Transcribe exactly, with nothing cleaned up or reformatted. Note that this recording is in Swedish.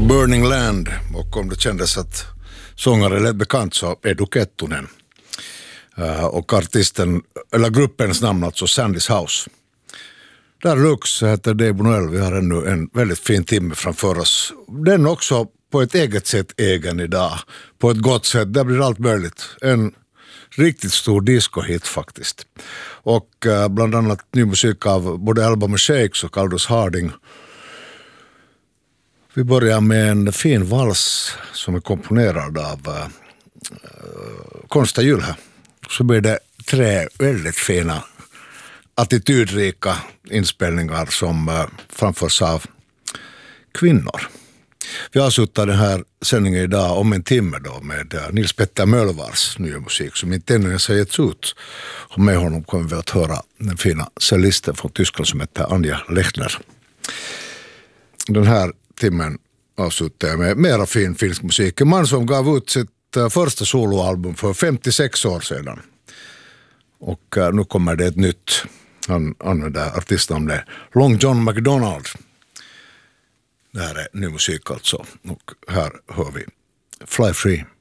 Burning Land, och om det kändes att sångare lät bekant så Edu Kettunen. Uh, och artisten, eller gruppens namn alltså Sandys House. Där Lux heter Debo Noel, vi har ännu en väldigt fin timme framför oss. Den också på ett eget sätt egen idag, på ett gott sätt, där blir allt möjligt. En riktigt stor disco-hit faktiskt. Och uh, bland annat ny musik av både Alabama Shakes och Aldous Harding. Vi börjar med en fin vals som är komponerad av uh, Konsta Jylhä. Så blir det tre väldigt fina attitydrika inspelningar som uh, framförs av kvinnor. Vi avslutar den här sändningen idag om en timme då med uh, Nils Petter Mölvars nya musik som inte ännu ens har getts ut. Och med honom kommer vi att höra den fina cellisten från Tyskland som heter Anja Lechner. Den här timmen avslutar jag med mera fin finsk musik. En man som gav ut sitt uh, första soloalbum för femtiosex år sedan. Och uh, nu kommer det ett nytt. Han använder artistnamnet Long John MacDonald. Det här är ny musik alltså. Och här hör vi Fly Free.